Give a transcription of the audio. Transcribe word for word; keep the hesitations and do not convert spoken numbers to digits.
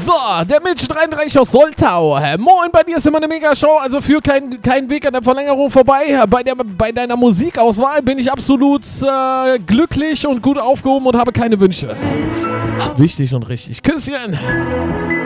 So, der Mitch dreiunddreißig aus Soltau. Moin, bei dir ist immer eine Mega-Show, also führ keinen kein Weg an der Verlängerung vorbei. Bei, der, bei deiner Musikauswahl bin ich absolut äh, glücklich und gut aufgehoben und habe keine Wünsche. Wichtig und richtig. Küsschen.